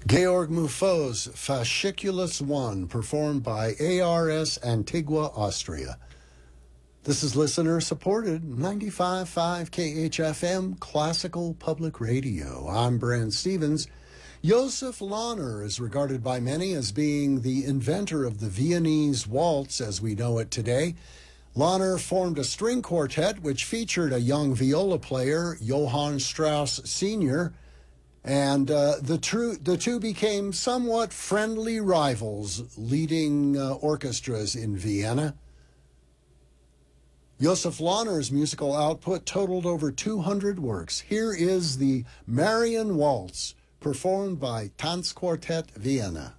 Georg Muffo's Fasciculus I, performed by ARS Antigua, Austria. This is listener-supported 95.5 KHFM Classical Public Radio. I'm Brent Stevens. Josef Lahner is regarded by many as being the inventor of the Viennese waltz as we know it today. Lahner formed a string quartet which featured a young viola player, Johann Strauss Sr., and the two became somewhat friendly rivals, leading orchestras in Vienna. Josef Lahner's musical output totaled over 200 works. Here is the Marian Waltz, performed by Tanzquartett Vienna.